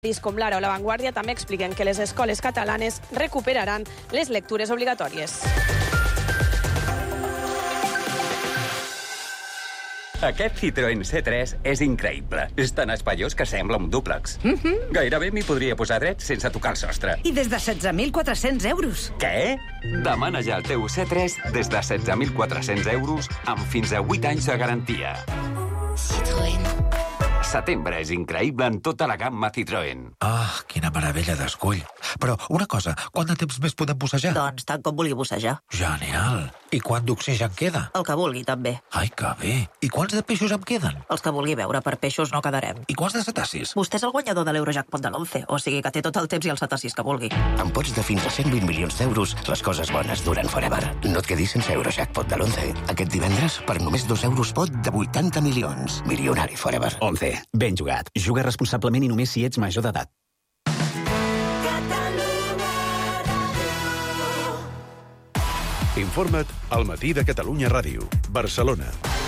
Com l'Ara o La Vanguardia també expliquen que les escoles catalanes recuperaran les lectures obligatòries. Aquest Citroën C3 és increïble. És tan espaiós que sembla un dúplex. Gairebé m'hi podria posar dret sense tocar el sostre. I des de 16.400 euros. Què? Demana ja el teu C3 des de 16.400 euros amb fins a 8 anys de garantia. Citroën. Setembre és increïble en tota la gamma Citroën. Ah, quina meravella d'escull. Però una cosa, quant de temps més podem bussejar? Doncs tant com vulgui bussejar. Genial. I quant d'oxigen queda? El que vulgui, també. Ai, que bé. I quants de peixos em queden? Els que vulgui veure, per peixos no quedarem. I quants de cetacis? Vostè és el guanyador de l'Eurojackpot de l'11, o sigui que té tot el temps i els cetacis que vulgui. Amb pots de fins a 120 milions d'euros, les coses bones duren forever. No et quedis sense Eurojackpot de l'11. Aquest divendres, per només 2 euros pot de 80 milions. Milionari forever. 11. Ben jugat. Juga responsablement i només si ets major d'edat. Informa't al Matí de Catalunya Ràdio, Barcelona.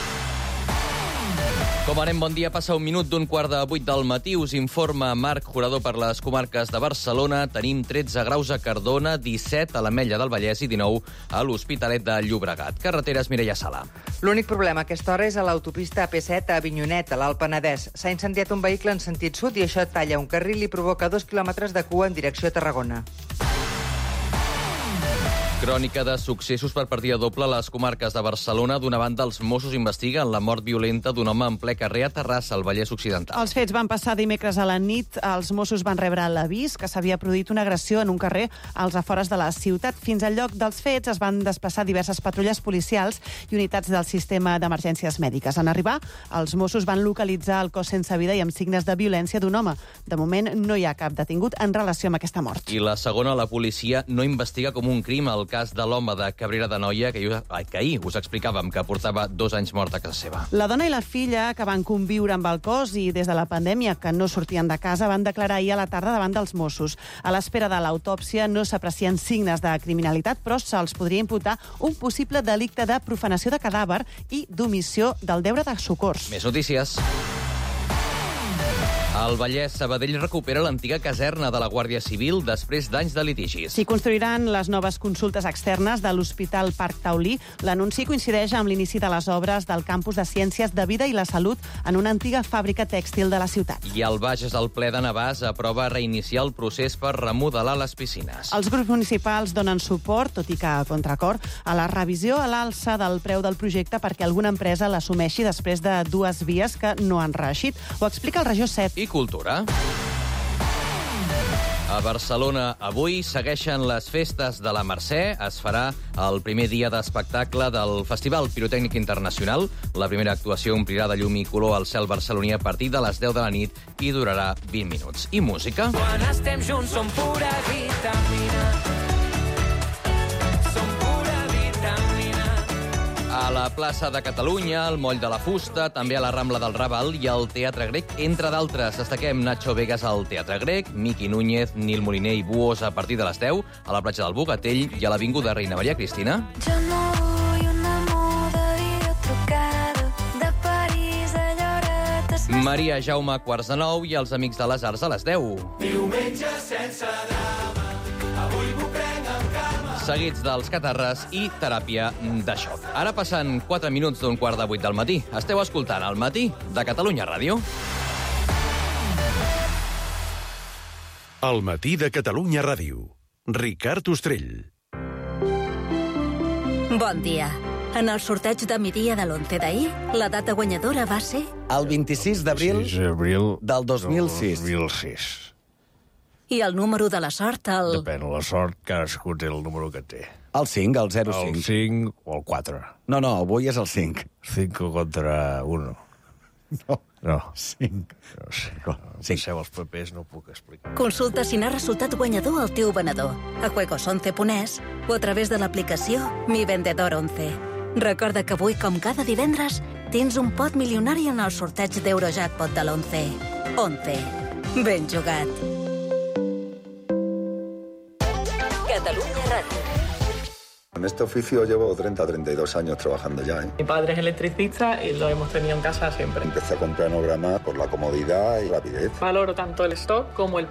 Com anem, bon dia. Passa 1 minut d'un 7:15 del matí. Us informa Marc Jurador per les comarques de Barcelona. Tenim 13 graus a Cardona, 17 a l'Ametlla del Vallès i 19 a l'Hospitalet de Llobregat. Carreteres, Mireia Sala. L'únic problema a aquesta hora és a l'autopista AP7 a Avinyonet, a l'Alt Penedès. S'ha incendiat un vehicle en sentit sud i això talla un carril i provoca 2 quilòmetres de cua en direcció a Tarragona. Crònica de successos per partida doble a les comarques de Barcelona. D'una banda, els Mossos investiguen la mort violenta d'un home en ple carrer a Terrassa, al Vallès Occidental. Els fets van passar dimecres a la nit. Els Mossos van rebre l'avís que s'havia produït una agressió en un carrer als afores de la ciutat. Fins al lloc dels fets es van desplaçar diverses patrulles policials i unitats del sistema d'emergències mèdiques. En arribar, els Mossos van localitzar el cos sense vida i amb signes de violència d'un home. De moment, no hi ha cap detingut en relació amb aquesta mort. I la segona, la policia no investiga com un crim el cas de l'home de Cabrera d'Anoia, que ahir us explicàvem que portava 2 anys mort a casa seva. La dona i la filla, que van conviure amb el cos i des de la pandèmia que no sortien de casa, van declarar ahir a la tarda davant dels Mossos. A l'espera de l'autòpsia no s'aprecien signes de criminalitat, però se'ls podria imputar un possible delicte de profanació de cadàver i d'omissió del deure de socors. Més notícies. Al Vallès, Sabadell recupera l'antiga caserna de la Guàrdia Civil després d'anys de litigis. S'hi construiran les noves consultes externes de l'Hospital Parc Taulí. L'anunci coincideix amb l'inici de les obres del campus de Ciències de Vida i la Salut en una antiga fàbrica tèxtil de la ciutat. I al Bages, el ple de Navàs aprova reiniciar el procés per remodelar les piscines. Els grups municipals donen suport, tot i que a contracor, a la revisió a l'alça del preu del projecte perquè alguna empresa l'assumeixi després de 2 vies que no han reeixit. Ho explica el Regió 7. I cultura. A Barcelona avui segueixen les festes de la Mercè. Es farà el primer dia d'espectacle del Festival Pirotècnic Internacional. La primera actuació omplirà de llum i color al cel barceloní a partir de les 10 de la nit i durarà 20 minuts. I música. Quan estem junts som pura vitamina. Som pura vitamina. A la plaça de Catalunya, al Moll de la Fusta, també a la Rambla del Raval i al Teatre Grec, entre d'altres. Destaquem Nacho Vegas al Teatre Grec, Miqui Núñez, Nil Moliner i Buos a partir de les 10, a la platja del Bogatell i a l'Avinguda Reina Maria Cristina. Jo no vull una moda videotrucada de París a Lloret. Maria Jaume, 8:45, i els Amics de les Arts a les 10. Diumenge sense drama, avui m'ho prenc amb calma. Seguits dels catarres i teràpia de xoc. Ara passen 4 minuts d'un 7:15 del matí. Esteu escoltant El Matí de Catalunya Ràdio. El Matí de Catalunya Ràdio. Ricard Ostrell. Bon dia. En el sorteig de migdia de l'11 d'ahir, la data guanyadora va ser... El 26 d'abril del 2006. I el número de la sort, el... Depèn de la sort, cadascú té el número que té. El 5, el 05. El 5 o el 4. No, avui és el 5. 5 contra 1. No. 5. No sé. Deixeu els papers, no ho puc explicar. Consulta si n'ha resultat guanyador el teu venedor a juegos11.es o a través de l'aplicació Mi Vendedor 11. Recorda que avui, com cada divendres, tens un pot milionari en el sorteig d'Eurojackpot de l'11. 11. Ben jugat. Catalunya Ràdio. En este oficio llevo 32 años trabajando ya. Mi padre es electricista y lo hemos tenido en casa siempre. Empecé a comprar Nograma por la comodidad y rapidez. Valoro tanto el stock como el